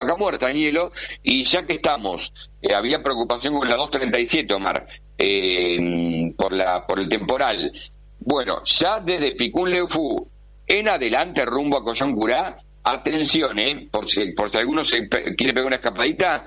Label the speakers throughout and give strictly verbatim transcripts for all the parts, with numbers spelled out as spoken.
Speaker 1: vaca muerta en hielo, y ya que estamos, eh, había preocupación con la dos treinta y siete, Omar, eh, por la por el temporal. Bueno, ya desde Picún Leufú en adelante rumbo a Coyoncurá, atención, eh, por si por si alguno se pe- quiere pegar una escapadita,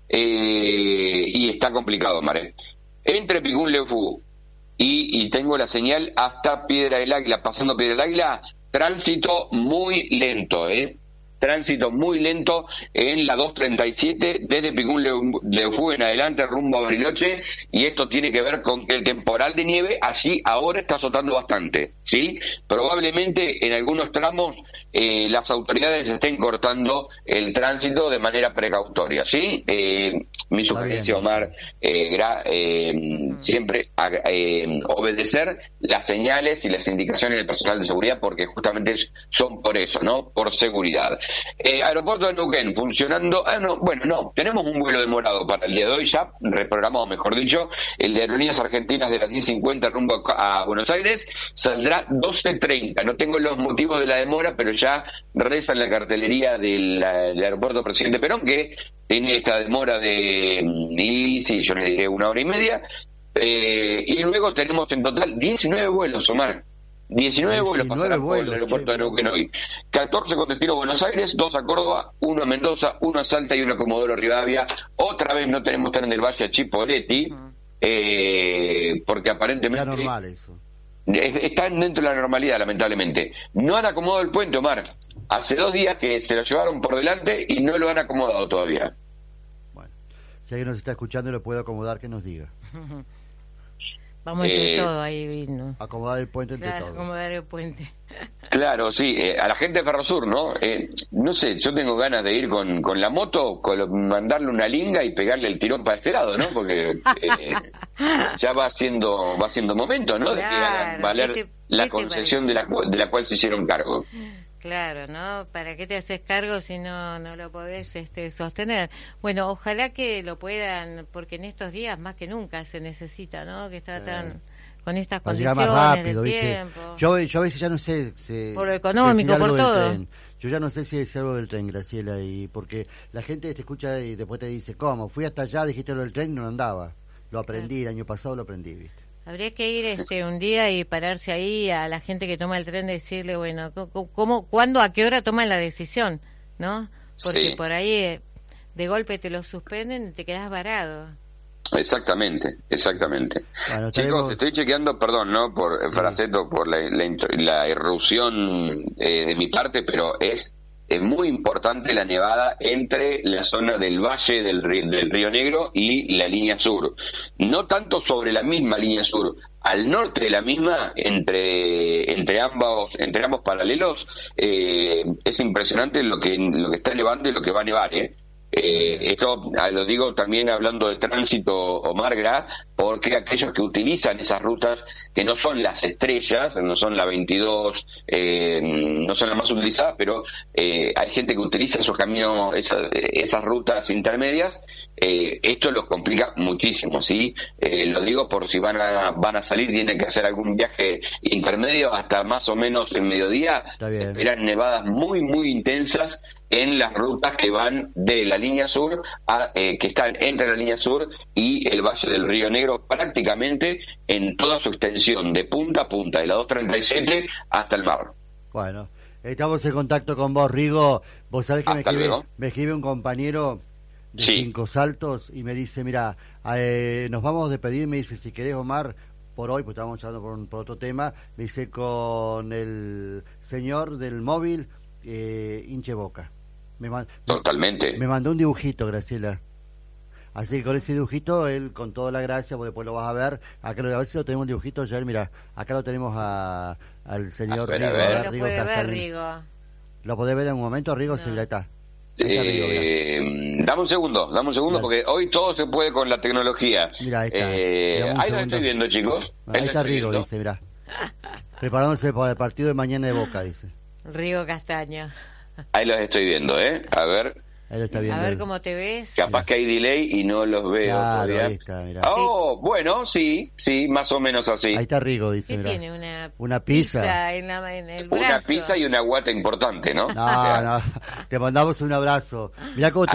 Speaker 1: eh, y está complicado, Omar. eh. Entre Picún Leufú y, y tengo la señal hasta Piedra del Águila, pasando Piedra del Águila, tránsito muy lento, ¿eh? Tránsito muy lento en la dos treinta y siete, desde Picún Leu- Leufú en adelante, rumbo a Bariloche, y esto tiene que ver con que el temporal de nieve allí ahora está azotando bastante, ¿sí? Probablemente en algunos tramos eh, las autoridades estén cortando el tránsito de manera precautoria, ¿sí? Eh, mi sugerencia, Omar, eh, gra- eh, siempre ag- eh, obedecer las señales y las indicaciones del personal de seguridad, porque justamente es- son por eso, ¿no? Por seguridad. Eh, aeropuerto de Neuquén funcionando. Ah, no, bueno, no, tenemos un vuelo demorado para el día de hoy, ya reprogramado, mejor dicho, el de Aerolíneas Argentinas de las diez cincuenta rumbo a, a Buenos Aires, saldrá doce treinta. No tengo los motivos de la demora, pero ya reza en la cartelería del, del aeropuerto Presidente Perón que tiene esta demora de, y sí, yo le diré una hora y media, eh, y luego tenemos en total diecinueve vuelos, Omar. diecinueve vuelos pasarán por el aeropuerto de Neuquén hoy. catorce con destino a Buenos Aires, dos a Córdoba, uno a Mendoza, uno a Salta y uno a Comodoro Rivadavia. Otra vez no tenemos tren del Valle a Chipoleti, eh, porque aparentemente...
Speaker 2: Es normal eso.
Speaker 1: es- están dentro de la normalidad, lamentablemente. No han acomodado el puente, Omar. Hace dos días que se lo llevaron por delante y no lo han acomodado todavía.
Speaker 2: Bueno, si alguien nos está escuchando y lo puede acomodar, que nos diga.
Speaker 3: Vamos entre
Speaker 1: Eh,
Speaker 3: todos ahí, ¿no?
Speaker 2: Acomodar el puente entre
Speaker 3: Claro,
Speaker 2: todos.
Speaker 3: acomodar el puente.
Speaker 1: Claro, sí, eh, a la gente de Ferrosur, ¿no? Eh, no sé, yo tengo ganas de ir con, con la moto, con lo- mandarle una linga y pegarle el tirón para este lado, ¿no? Porque eh, ya va siendo va siendo momento, ¿no? De que hagan
Speaker 3: Claro,
Speaker 1: valer
Speaker 3: ¿qué te-
Speaker 1: la
Speaker 3: qué te
Speaker 1: concesión de la,
Speaker 3: parece?
Speaker 1: cu- de la cual se hicieron cargo.
Speaker 3: Claro, ¿no? ¿Para qué te haces cargo si no no lo podés este, sostener? Bueno, ojalá que lo puedan, porque en estos días más que nunca se necesita, ¿no? Que está
Speaker 2: Sí.
Speaker 3: tan con estas
Speaker 2: Para llegar
Speaker 3: condiciones
Speaker 2: más rápido,
Speaker 3: del
Speaker 2: ¿viste?
Speaker 3: tiempo.
Speaker 2: Yo, yo a veces ya no sé... se-
Speaker 3: Por lo económico,
Speaker 2: decir algo
Speaker 3: por
Speaker 2: del
Speaker 3: todo.
Speaker 2: tren. Yo ya no sé si es algo del tren, Graciela, y porque la gente te escucha y después te dice, ¿cómo? Fui hasta allá, dijiste lo del tren y no andaba. Lo aprendí, el año pasado lo aprendí, ¿viste?
Speaker 3: Habría que ir este un día y pararse ahí a la gente que toma el tren, decirle, bueno, ¿cómo, cómo cuándo, a qué hora toman la decisión, ¿no? Porque
Speaker 1: Sí.
Speaker 3: por ahí eh, de golpe te lo suspenden y te quedas varado.
Speaker 1: Exactamente, exactamente.
Speaker 2: Bueno,
Speaker 1: Chicos,
Speaker 2: estaremos-
Speaker 1: estoy chequeando, perdón, ¿no? Por eh, Fraceto, por la, la, intro- la irrupción eh, de mi parte, pero es, es muy importante la nevada entre la zona del valle del, ri- del Río Negro y la línea sur. No tanto sobre la misma línea sur, al norte de la misma, entre entre ambos entre ambos paralelos, eh, es impresionante lo que lo que está nevando y lo que va a nevar, ¿eh? Eh, esto ah, lo digo también hablando de tránsito, Omar Gra, porque aquellos que utilizan esas rutas que no son las estrellas, no son la veintidós, eh, no son las más utilizadas, pero eh, hay gente que utiliza esos caminos, esas, esas rutas intermedias. Eh, esto los complica muchísimo, ¿sí? Eh, lo digo por si van a van a salir, tienen que hacer algún viaje intermedio hasta más o menos el mediodía.
Speaker 2: Está bien.
Speaker 1: Esperan nevadas muy, muy intensas en las rutas que van de la línea sur, a, eh, que están entre la línea sur y el Valle del Río Negro, prácticamente en toda su extensión, de punta a punta, de la dos treinta y siete hasta el mar.
Speaker 2: Bueno, estamos en contacto con vos, Rigo. Vos sabés que me
Speaker 1: Hasta
Speaker 2: escribe,
Speaker 1: luego.
Speaker 2: me escribe un compañero de
Speaker 1: Sí.
Speaker 2: Cinco Saltos y me dice, mira, eh, nos vamos a despedir, me dice, si querés, Omar, por hoy, pues estábamos hablando por, un- por otro tema, me dice, con el señor del móvil, eh, hinche boca. Me, man-
Speaker 1: Totalmente.
Speaker 2: me mandó un dibujito, Graciela. Así que con ese dibujito, él con toda la gracia, vos después lo vas a ver, acá lo, a ver si lo tenemos un dibujito, ya él, mira, acá lo tenemos a, al señor
Speaker 1: A ver, a
Speaker 2: Rigo.
Speaker 1: ver.
Speaker 2: a ver,
Speaker 3: Lo
Speaker 2: Rigo,
Speaker 3: puede
Speaker 2: acá está
Speaker 3: ver,
Speaker 2: el-
Speaker 3: Rigo.
Speaker 2: ¿Lo podés ver en un momento, Rigo?
Speaker 3: No.
Speaker 2: Sí, ya está. Ahí está Rigo, mirá.
Speaker 1: Eh, dame un segundo, dame un segundo,
Speaker 2: Dale.
Speaker 1: porque hoy todo se puede con la tecnología.
Speaker 2: Mirá, ahí está.
Speaker 1: Eh,
Speaker 2: Dame un
Speaker 1: ahí lo
Speaker 2: segundo.
Speaker 1: estoy viendo, chicos.
Speaker 2: Ahí
Speaker 1: lo
Speaker 2: está
Speaker 1: estoy
Speaker 2: Rigo,
Speaker 1: viendo.
Speaker 2: dice, mirá. Preparándose para el partido de mañana de Boca, dice.
Speaker 3: Rigo Castaño.
Speaker 1: Ahí los estoy viendo, ¿eh? A ver,
Speaker 2: Ahí lo está viendo.
Speaker 3: A ver
Speaker 2: él.
Speaker 3: cómo te ves.
Speaker 1: capaz que hay delay y no los veo
Speaker 2: Claro,
Speaker 1: todavía.
Speaker 2: ahí está, mirá.
Speaker 1: Oh, bueno, sí, sí, más o menos así.
Speaker 2: Ahí está Rigo, dice,
Speaker 3: ¿Qué
Speaker 2: mirá.
Speaker 3: tiene? Una,
Speaker 2: Una pizza.
Speaker 3: en, la- en el
Speaker 1: Una
Speaker 3: brazo.
Speaker 1: pizza y una guata importante, ¿no?
Speaker 2: No, no, te mandamos un abrazo. Mirá cómo te